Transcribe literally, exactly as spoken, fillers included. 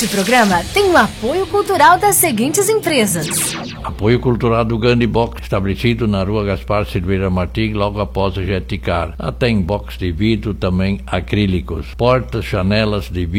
Este programa tem o apoio cultural das seguintes empresas. Apoio cultural do Gandhi Box, estabelecido na rua Gaspar Silveira Martins, logo após a Jeticar. Tem box de vidro, também acrílicos, portas, janelas de vidro.